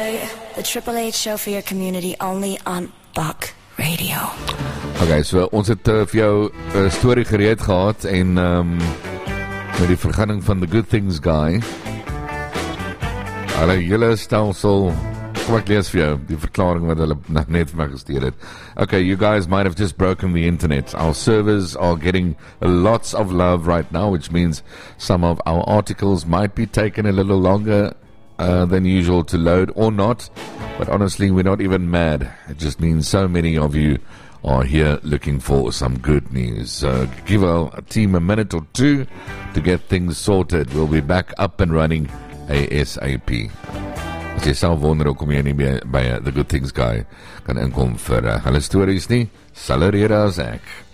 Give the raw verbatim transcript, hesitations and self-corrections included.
The Triple H show for your community only on Buck Radio. Okay, so ons het uh, vir jou 'n uh, storie gereed gehad en um, met die vergunning van the Good Things guy. Hulle hele stelsel, kom ek lees vir jou die verklaring wat hulle net vir my gestuur het. Okay, you guys might have just broken the internet. Our servers are getting lots of love right now, which means some of our articles might be taken a little longer Uh, than usual to load or not, but honestly we're not even mad. It just means so many of you are here looking for some good news. So give our team a minute or two to get things sorted. We'll be back up and running ASAP. As jy self wonder hoe kom jy nie by, by uh, The Good Things guy kan inkom vir uh, hulle stories nie, sal er hier as ek.